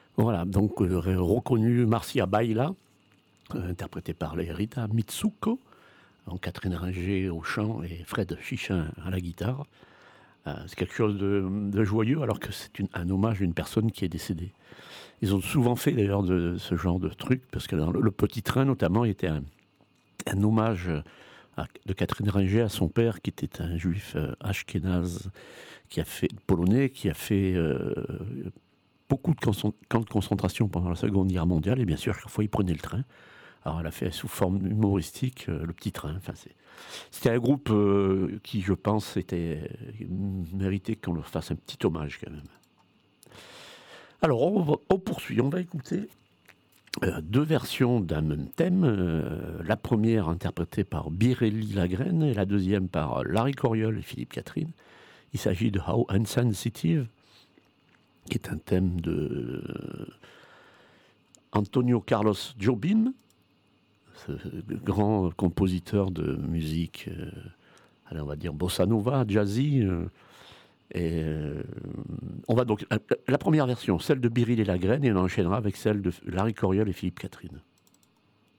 Voilà, donc reconnu Marcia Baila, interprété par les Rita Mitsuko, en Catherine Ringer au chant et Fred Chichin à la guitare. C'est quelque chose de joyeux, alors que c'est un hommage à une personne qui est décédée. Ils ont souvent fait d'ailleurs de ce genre de truc, parce que dans le Petit Train notamment était un hommage de Catherine Ringer à son père, qui était un juif ashkénaze, qui a fait polonais, qui a fait beaucoup de camps de concentration pendant la Seconde Guerre mondiale, et bien sûr, chaque fois, il prenait le train. Alors, elle a fait sous forme humoristique le Petit Train. Enfin, c'était un groupe qui, je pense, méritait qu'on leur fasse un petit hommage quand même. Alors, on poursuit. On va écouter deux versions d'un même thème. La première interprétée par Biréli Lagrène et la deuxième par Larry Coryell et Philippe Catherine. Il s'agit de How Insensitive, qui est un thème de Antonio Carlos Jobim, ce grand compositeur de musique, on va dire bossa nova, jazzy. On va donc la première version, celle de Biréli Lagrène, et on enchaînera avec celle de Larry Coryell et Philippe Catherine.